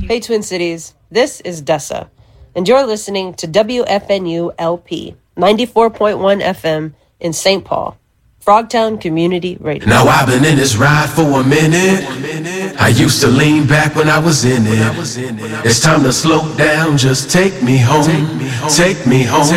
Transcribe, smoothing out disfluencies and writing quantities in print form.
Hey, Twin Cities, this is Dessa, and you're listening to WFNU LP 94.1 FM in St. Paul, Frogtown Community Radio. Now I've been in this ride for a minute. I used to lean back when I was in it. It's time to slow down, just take me home. Take me home.